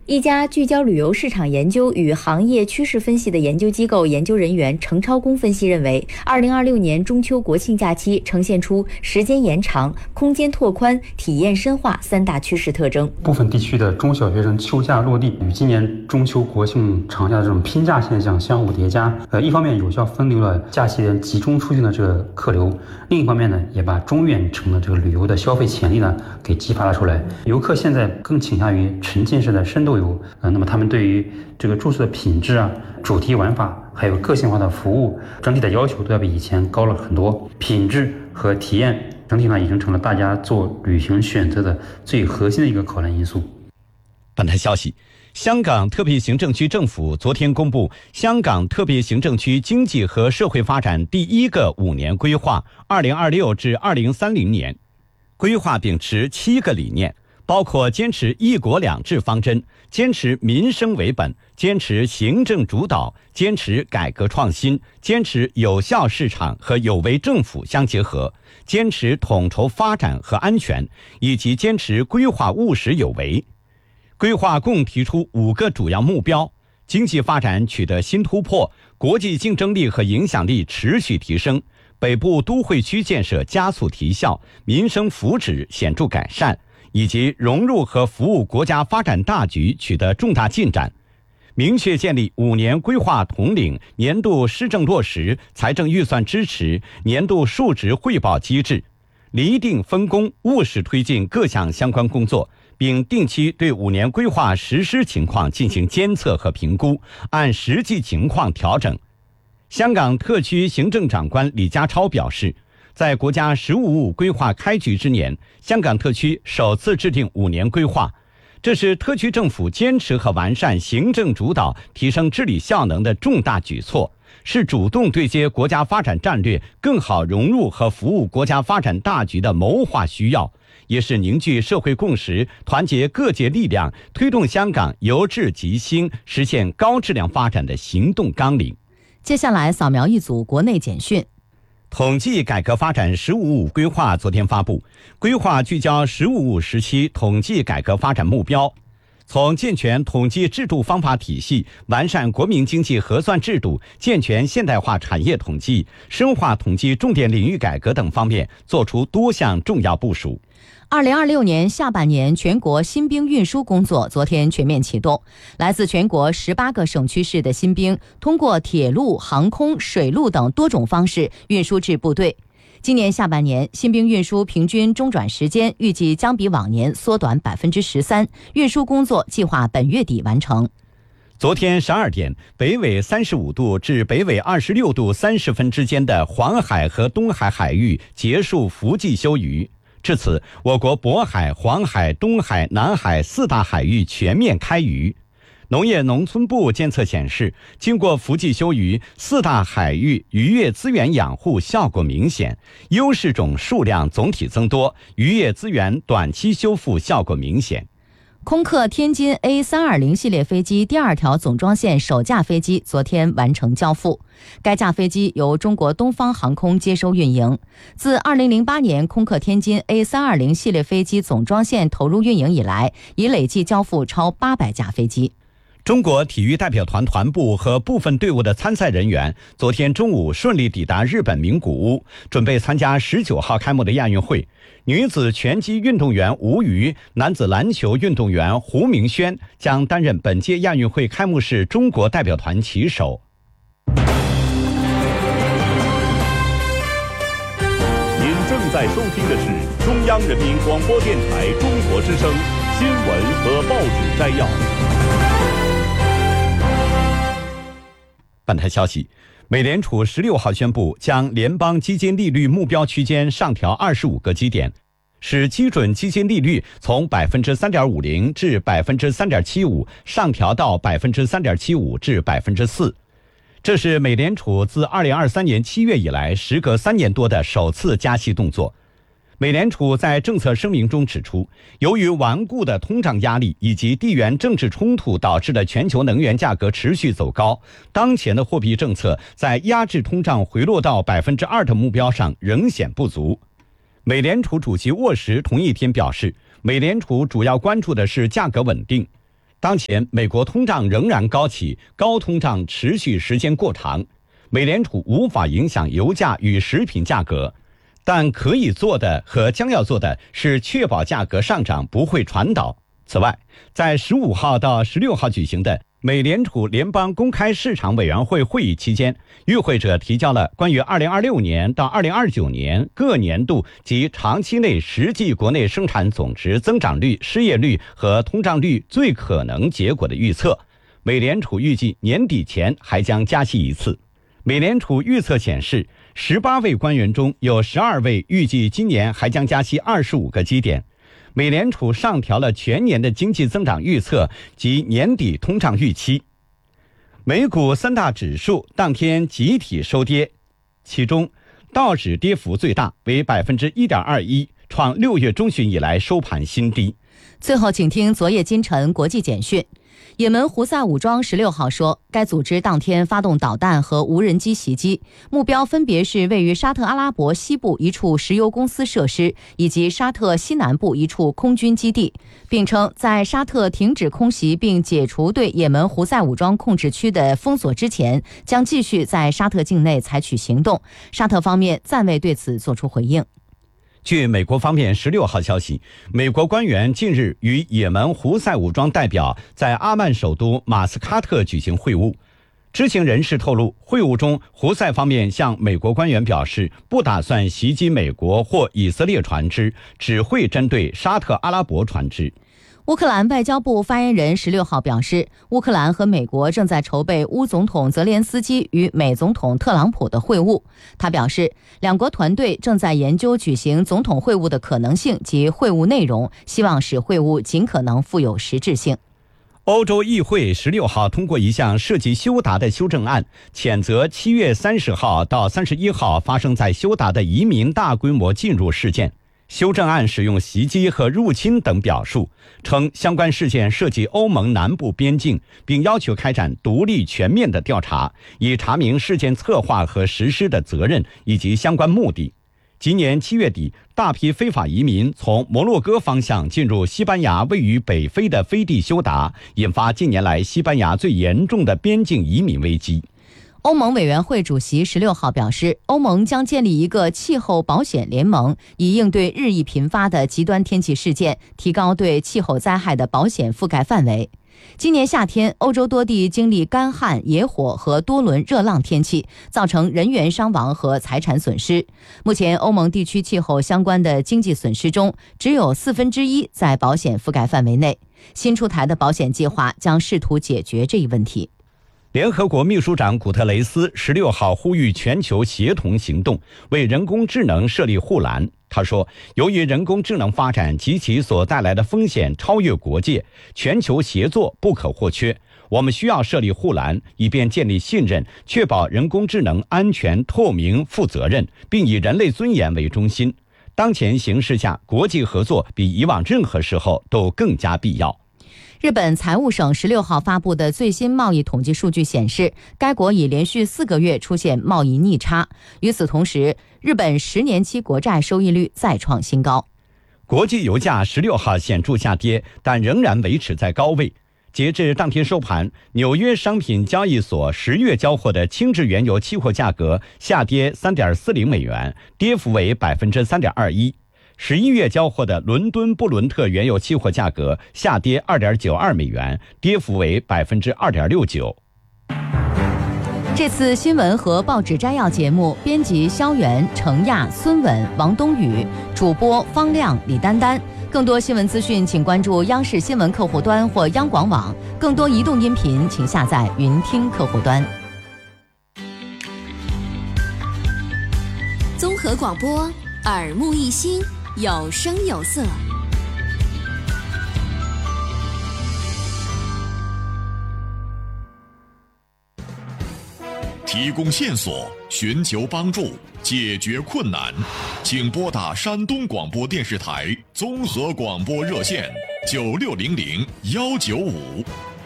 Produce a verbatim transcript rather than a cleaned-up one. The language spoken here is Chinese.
一家聚焦旅游市场研究与行业趋势分析的研究机构研究人员程超工分析认为，二零二六年中秋国庆假期呈现出时间延长、空间拓宽、体验深化三大趋势特征。 部分地区的中小学生秋假落地，与今年中秋国庆长假的这种拼假现象相互叠加，呃，一方面有效分流了假期人集中出行的这个客流，另一方面呢，也把中远程的这个旅游的消费潜力呢给激发了出来。游客现在更倾向于沉浸式的深度游，呃，那么他们对于这个住宿的品质啊、主题玩法，还有个性化的服务，整体的要求都要比以前高了很多。品质和体验整体呢，已经成了大家做旅行选择的最核心的一个考量因素。 本台消息，香港特别行政区政府昨天公布香港特别行政区经济和社会发展第一个五年规划二零二六至二零三零年。规划秉持七个理念，包括坚持一国两制方针，坚持民生为本，坚持行政主导，坚持改革创新，坚持有效市场和有为政府相结合，坚持统筹发展和安全，以及坚持规划务实有为。规划共提出五个主要目标：经济发展取得新突破，国际竞争力和影响力持续提升，北部都会区建设加速提效，民生福祉显著改善，以及融入和服务国家发展大局取得重大进展。明确建立五年规划统领、年度施政落实、财政预算支持、年度数值汇报机制，厘定分工，务实推进各项相关工作，并定期对五年规划实施情况进行监测和评估，按实际情况调整。香港特区行政长官李家超表示，在国家“十五五”规划开局之年，香港特区首次制定五年规划，这是特区政府坚持和完善行政主导、提升治理效能的重大举措，是主动对接国家发展战略、更好融入和服务国家发展大局的谋划需要，也是凝聚社会共识、团结各界力量、推动香港由治及兴、实现高质量发展的行动纲领。 接下来扫描一组国内简讯。 统计改革发展“十五五”规划昨天发布，规划聚焦“十五五”时期统计改革发展目标，从健全统计制度方法体系、完善国民经济核算制度、健全现代化产业统计、深化统计重点领域改革等方面作出多项重要部署。 二零二六年下半年全国新兵运输工作昨天全面启动，来自全国十八个省区市的新兵通过铁路、航空、水路等多种方式运输至部队。今年下半年，新兵运输平均中转时间预计将比往年缩短百分之十三，运输工作计划本月底完成。 昨天十二点，北纬三十五度至北纬二十六度三十分之间的黄海和东海海域结束伏季休渔。至此，我国渤海、黄海、东海、南海四大海域全面开渔。农业农村部监测显示，经过伏季休渔，四大海域渔业资源养护效果明显，优势种数量总体增多，渔业资源短期修复效果明显。 空客天津 A 三二零 系列飞机第二条总装线首架飞机昨天完成交付，该架飞机由中国东方航空接收运营。自二零零八年空客天津 A 三二零 系列飞机总装线投入运营以来，已累计交付超八百架飞机。 中国体育代表团团部和部分队伍的参赛人员昨天中午顺利抵达日本名古屋，准备参加十九号开幕的亚运会。女子拳击运动员吴瑜、男子篮球运动员胡明轩将担任本届亚运会开幕式中国代表团旗手。 您正在收听的是中央人民广播电台中国之声新闻和报纸摘要。 本台消息，美联储十六号宣布将联邦基金利率目标区间上调二十五个基点，使基准基金利率从百分之三点五零至百分之三点七五上调到百分之三点七五至百分之四。这是美联储自二零二三年七月以来时隔三年多的首次加息动作。美联储在政策声明中指出，由于顽固的通胀压力以及地缘政治冲突导致的全球能源价格持续走高，当前的货币政策在压制通胀回落到百分之二的目标上仍显不足。美联储主席沃什同一天表示，美联储主要关注的是价格稳定。 当前美国通胀仍然高企，高通胀持续时间过长，美联储无法影响油价与食品价格，但可以做的和将要做的是确保价格上涨不会传导。此外，在十五号到十六号举行的美联储联邦公开市场委员会会议期间，与会者提交了关于二零二六年到二零二九年各年度及长期内实际国内生产总值增长率、失业率和通胀率最可能结果的预测。美联储预计年底前还将加息一次。美联储预测显示，十八位官员中有十二位预计今年还将加息二十五个基点。美联储上调了全年的经济增长预测及年底通胀预期。美股三大指数当天集体收跌，其中道指跌幅最大，为 百分之一点二一， 创六月中旬以来收盘新低。 最后请听昨夜今晨国际简讯。也门胡塞武装十六号说，该组织当天发动导弹和无人机袭击，目标分别是位于沙特阿拉伯西部一处石油公司设施以及沙特西南部一处空军基地，并称在沙特停止空袭并解除对也门胡塞武装控制区的封锁之前，将继续在沙特境内采取行动。沙特方面暂未对此作出回应。 据美国方面十六号消息，美国官员近日与也门胡塞武装代表在阿曼首都马斯喀特举行会晤。知情人士透露，会晤中胡塞方面向美国官员表示，不打算袭击美国或以色列船只，只会针对沙特阿拉伯船只。 乌克兰外交部发言人十六号表示，乌克兰和美国正在筹备乌总统泽连斯基与美总统特朗普的会晤。他表示，两国团队正在研究举行总统会晤的可能性及会晤内容，希望使会晤尽可能富有实质性。 欧洲议会十六号通过一项涉及休达的修正案，谴责七月三十号到三十一号发生在休达的移民大规模进入事件。修正案使用袭击和入侵等表述，称相关事件涉及欧盟南部边境，并要求开展独立全面的调查，以查明事件策划和实施的责任以及相关目的。今年七月底，大批非法移民从摩洛哥方向进入西班牙位于北非的飞地休达，引发近年来西班牙最严重的边境移民危机。 欧盟委员会主席十六号表示，欧盟将建立一个气候保险联盟，以应对日益频发的极端天气事件，提高对气候灾害的保险覆盖范围。今年夏天，欧洲多地经历干旱、野火和多轮热浪天气，造成人员伤亡和财产损失。目前，欧盟地区气候相关的经济损失中，只有四分之一在保险覆盖范围内。新出台的保险计划将试图解决这一问题。 联合国秘书长古特雷斯十六号呼吁全球协同行动，为人工智能设立护栏。他说，由于人工智能发展及其所带来的风险超越国界，全球协作不可或缺。我们需要设立护栏，以便建立信任，确保人工智能安全、透明、负责任，并以人类尊严为中心。当前形势下，国际合作比以往任何时候都更加必要。 日本财务省十六号发布的最新贸易统计数据显示，该国已连续四个月出现贸易逆差。与此同时，日本十年期国债收益率再创新高。 国际油价十六号显著下跌，但仍然维持在高位。截至当天收盘，纽约商品交易所十月交货的轻质原油期货价格下跌 三点四零美元，跌幅为 百分之三点二一。十一月交货的伦敦布伦特原油期货价格下跌 二点九二美元，跌幅为 百分之二点六九。 这次新闻和报纸摘要节目，编辑肖元、程亚、孙稳、王冬雨，主播方亮、李丹丹。更多新闻资讯，请关注央视新闻客户端或央广网。更多移动音频，请下载云听客户端。 综合广播，耳目一新，有声有色。 提供线索，寻求帮助，解决困难，请拨打山东广播电视台综合广播热线九六零零幺九五。